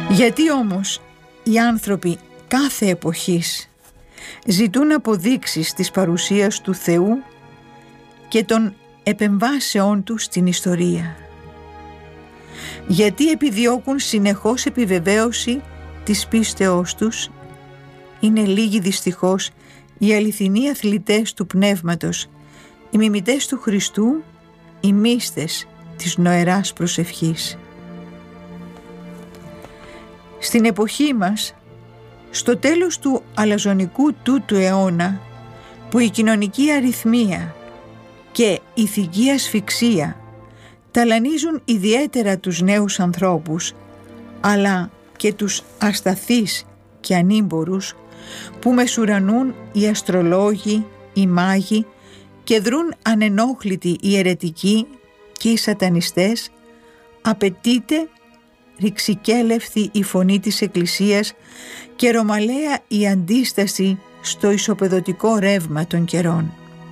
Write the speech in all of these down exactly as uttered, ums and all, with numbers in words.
Γιατί όμως οι άνθρωποι κάθε εποχής ζητούν αποδείξεις της παρουσίας του Θεού και των επεμβάσεών του στην ιστορία? Γιατί επιδιώκουν συνεχώς επιβεβαίωση της πίστεώς τους? Είναι λίγοι δυστυχώς οι αληθινοί αθλητές του πνεύματος, οι μιμητές του Χριστού, οι μύστες της νοεράς προσευχής. Στην εποχή μας, στο τέλος του αλαζονικού τούτου αιώνα, που η κοινωνική αριθμία και ηθική ασφυξία ταλανίζουν ιδιαίτερα τους νέους ανθρώπους, αλλά και τους ασταθείς και ανήμπορους, που μεσουρανούν οι αστρολόγοι, οι μάγοι και δρούν ανενόχλητοι οι αιρετικοί και οι σατανιστές, απαιτείται ρηξικέλευθη η φωνή της Εκκλησίας και ρωμαλαία η αντίσταση στο ισοπεδωτικό ρεύμα των καιρών.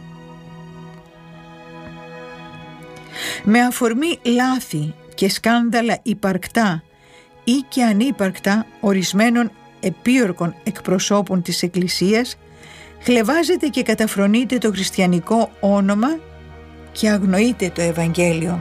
Με αφορμή λάθη και σκάνδαλα υπαρκτά ή και ανύπαρκτα ορισμένων επίορκων εκπροσώπων της Εκκλησίας, χλευάζεται και καταφρονείται το χριστιανικό όνομα και αγνοείται το Ευαγγέλιο.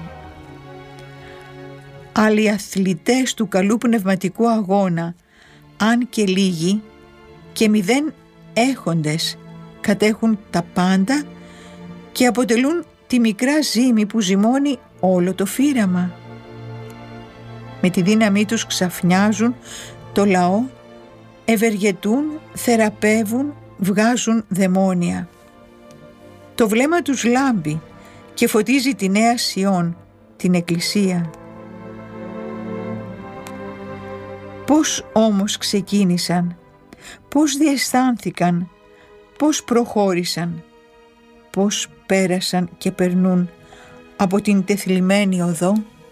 Άλλοι αθλητές του καλού πνευματικού αγώνα, αν και λίγοι και μηδέν έχοντες, κατέχουν τα πάντα και αποτελούν τη μικρά ζύμη που ζυμώνει όλο το φύραμα. Με τη δύναμή τους ξαφνιάζουν το λαό, ευεργετούν, θεραπεύουν, βγάζουν δαιμόνια. Το βλέμμα τους λάμπει και φωτίζει τη Νέα Σιών, την Εκκλησία. Πώς όμως ξεκίνησαν, πώς διαισθάνθηκαν, πώς προχώρησαν, πώς πέρασαν και περνούν από την τεθλιμμένη οδό?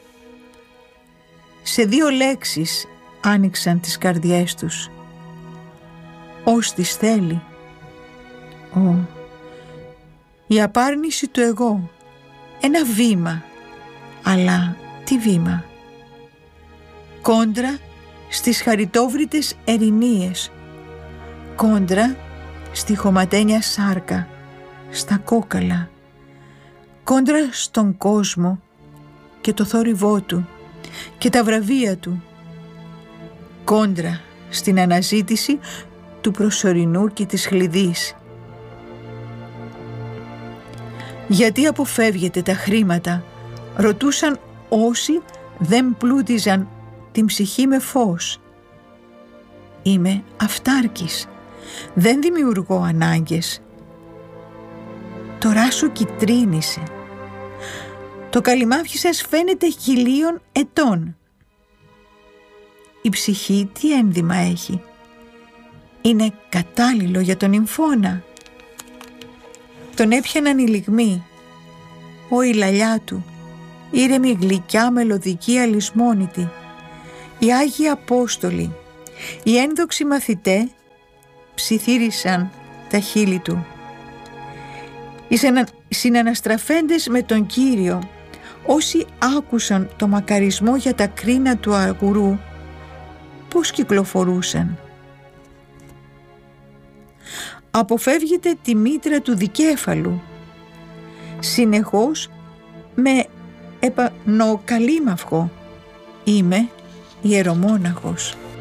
Σε δύο λέξεις άνοιξαν τις καρδιές τους. Ως τις θέλει. Ω, η απάρνηση του εγώ. Ένα βήμα. Αλλά τι βήμα? Κόντρα στις χαριτόβριτες ερηνίες. Κόντρα στη χωματένια σάρκα, στα κόκαλα. Κόντρα στον κόσμο και το θόρυβό του και τα βραβεία του. Κόντρα στην αναζήτηση του προσωρινού και της χλειδής. Γιατί αποφεύγετε τα χρήματα, ρωτούσαν όσοι δεν πλούτιζαν την ψυχή με φως. Είμαι αυτάρκης, δεν δημιουργώ ανάγκες. Το ράσο κυτρίνησε. Το καλυμάφι σας φαίνεται χιλίων ετών. Η ψυχή τι ένδυμα έχει? Είναι κατάλληλο για τον νυμφώνα. Τον έπιαναν οι λυγμοί, ο η λαλιά του, ήρεμη γλυκιά μελωδική αλυσμόνητη, οι Άγιοι Απόστολοι, οι ένδοξοι μαθητέ ψιθύρισαν τα χείλη του. Οι συναναστραφέντες με τον Κύριο, όσοι άκουσαν το μακαρισμό για τα κρίνα του αγουρού, πώς κυκλοφορούσαν? Αποφεύγετε τη μήτρα του δικέφαλου, συνεχώς με επανοκαλύμαυχο. Είμαι ιερομόναχος.